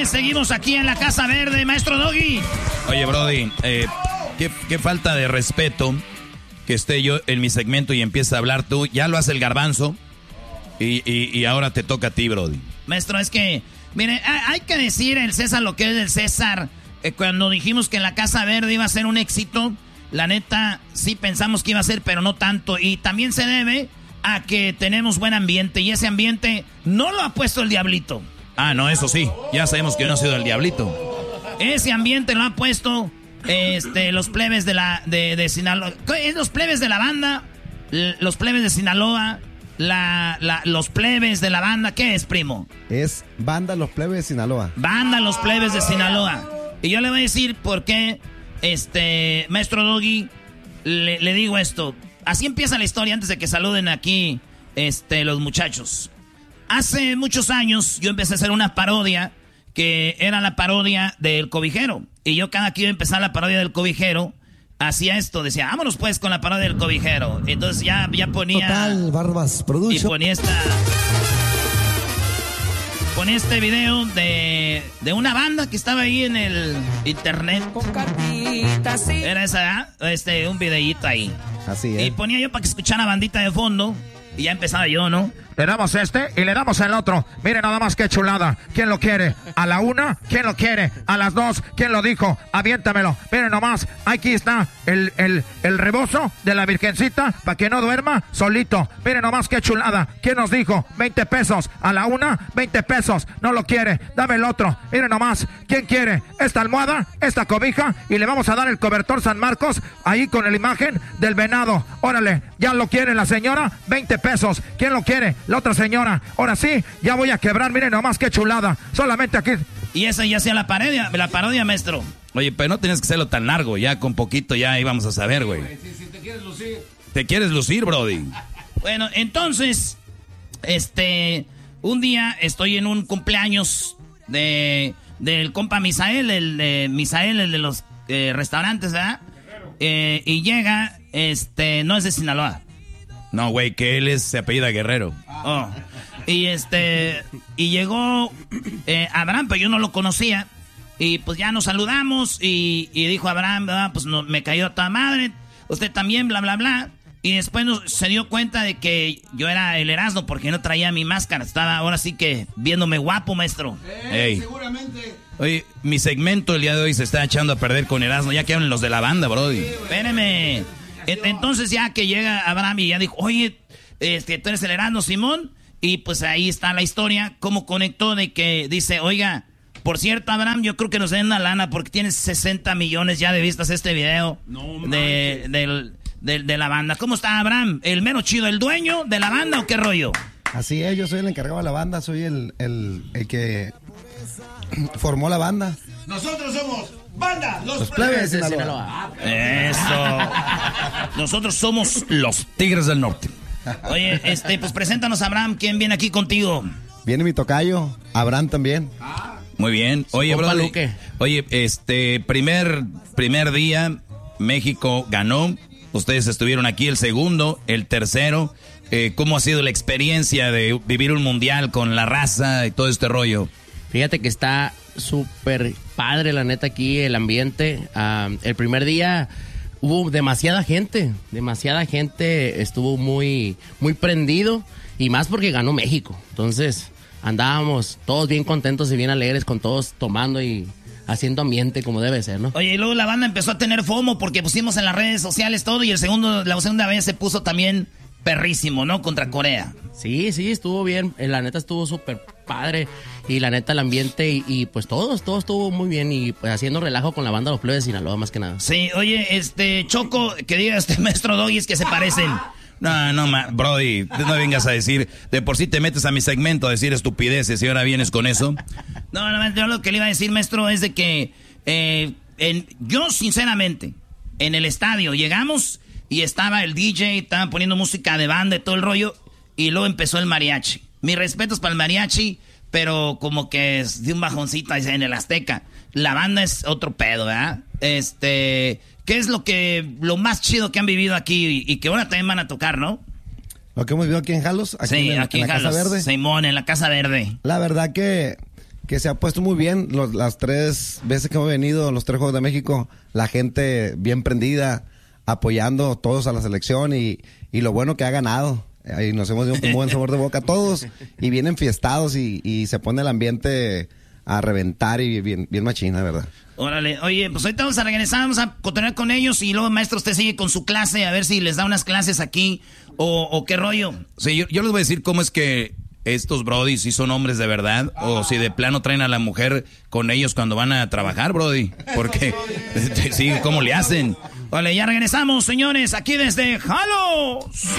seguimos aquí en la Casa Verde, maestro Doggy. Oye, Brody, qué falta de respeto que esté yo en mi segmento y empieza a hablar tú. Ya lo hace el Garbanzo y ahora te toca a ti, Brody. Maestro, es que, mire, hay que decir el César lo que es del César. Cuando dijimos que en la Casa Verde iba a ser un éxito, la neta, sí pensamos que iba a ser, pero no tanto. Y también se debe a que tenemos buen ambiente y ese ambiente no lo ha puesto el Diablito. Ah, no, eso sí, ya sabemos que no ha sido el Diablito. Ese ambiente lo ha puesto los plebes de Sinaloa. Los plebes de la banda, los plebes de Sinaloa, los plebes de la banda. ¿Qué es, primo? Es Banda Los Plebes de Sinaloa. Banda Los Plebes de Sinaloa. Y yo le voy a decir por qué, maestro Doggy, le digo esto. Así empieza la historia antes de que saluden aquí los muchachos. Hace muchos años yo empecé a hacer una parodia que era la parodia del Cobijero. Y yo cada que iba a empezar la parodia del Cobijero, hacía esto, decía, vámonos pues con la parodia del Cobijero. Entonces ya ponía... Total, Barbas Production. Y ponía este video de una banda que estaba ahí en el internet. Era esa, un videíto ahí. Así es. Y ponía yo para que escuchara bandita de fondo. Y ya empezaba yo, ¿no? Le damos y le damos el otro. Miren nada más qué chulada. ¿Quién lo quiere? ¿A la 1? ¿Quién lo quiere? ¿A las 2? ¿Quién lo dijo? Aviéntamelo. Miren nomás. Aquí está el rebozo de la virgencita para que no duerma solito. Miren nomás qué chulada. ¿Quién nos dijo? 20 pesos. ¿A la 1? 20 pesos. No lo quiere. Dame el otro. Miren nomás. ¿Quién quiere? Esta almohada, esta cobija. Y le vamos a dar el cobertor San Marcos ahí con la imagen del venado. Órale. ¿Ya lo quiere la señora? 20 pesos. ¿Quién lo quiere? La otra señora. Ahora sí, ya voy a quebrar. Miren nomás qué chulada. Solamente aquí. Y esa ya hacía la parodia, maestro. Oye, pero no tienes que hacerlo tan largo. Ya con poquito ya íbamos a saber, güey. Si te quieres lucir. Te quieres lucir, Brody. Bueno, entonces, un día estoy en un cumpleaños del compa Misael, el de los restaurantes, ¿verdad? Y llega, no es de Sinaloa. No, güey, que él se apellida Guerrero. Oh. Y llegó Abraham, pero yo no lo conocía. Y pues ya nos saludamos y dijo Abraham, pues no, me cayó a toda madre. Usted también, bla, bla, bla. Y después se dio cuenta de que yo era el Erasmo porque no traía mi máscara. Estaba ahora sí que viéndome guapo, maestro. Seguramente. Oye, mi segmento el día de hoy se está echando a perder con Erasmo. Ya que hablan los de la banda, Brody. Espéreme. Entonces ya que llega Abraham y ya dijo, oye, tú eres el Erasmo, Simón. Y pues ahí está la historia, cómo conectó de que dice, oiga, por cierto, Abraham, yo creo que nos den una lana porque tienes 60 millones ya de vistas este video de la banda. ¿Cómo está Abraham? ¿El mero chido, el dueño de la banda o qué rollo? Así es, yo soy el encargado de la banda, soy el que formó la banda. Nosotros somos Banda Los Plebes de Sinaloa. Eso. Nosotros somos los Tigres del Norte. Oye, pues preséntanos, Abraham, ¿quién viene aquí contigo? Viene mi tocayo, Abraham también. Muy bien. Oye, Brody. Oye, primer día, México ganó. Ustedes estuvieron aquí el segundo, el tercero. ¿Cómo ha sido la experiencia de vivir un mundial con la raza y todo este rollo? Fíjate que está súper padre, la neta, aquí el ambiente. El primer día hubo demasiada gente, estuvo muy, muy prendido y más porque ganó México. Entonces andábamos todos bien contentos y bien alegres con todos tomando y haciendo ambiente como debe ser, ¿no? Oye, y luego la banda empezó a tener FOMO porque pusimos en las redes sociales todo y la segunda vez se puso también perrísimo, ¿no? Contra Corea. Sí, estuvo bien. La neta estuvo súper padre. Y la neta el ambiente y pues todo estuvo muy bien. Y pues haciendo relajo con la banda Los Plebes de Sinaloa más que nada. Sí, oye, Choco, que diga maestro Doggy es que se parecen. No, Brody, no vengas a decir, de por sí te metes a mi segmento a decir estupideces y ahora vienes con eso. No, yo lo que le iba a decir, maestro, es de que yo sinceramente, en el estadio llegamos y estaba el DJ, estaban poniendo música de banda y todo el rollo, y luego empezó el mariachi. Mis respetos para el mariachi, pero como que es de un bajoncito ahí en el Azteca. La banda es otro pedo, ¿verdad? ¿Qué es lo más chido que han vivido aquí y que ahora también van a tocar, no? Lo que hemos vivido aquí en Jalos, aquí en la Casa Verde. Simón, en la Casa Verde. La verdad que que se ha puesto muy bien. Las 3 veces que hemos venido, los 3 Juegos de México, la gente bien prendida, apoyando todos a la selección y lo bueno que ha ganado. Ahí nos hemos dado un buen sabor de boca todos y bien enfiestados y se pone el ambiente a reventar y bien machina, ¿verdad? Órale, oye, pues ahorita vamos a regresar, vamos a cotorrear con ellos y luego, maestro, usted sigue con su clase, a ver si les da unas clases aquí o qué rollo. Sí, yo les voy a decir cómo es que estos brody si son hombres de verdad o si de plano traen a la mujer con ellos cuando van a trabajar, brody. Porque, sí, ¿cómo le hacen? Vale, ya regresamos, señores, aquí desde Jalos.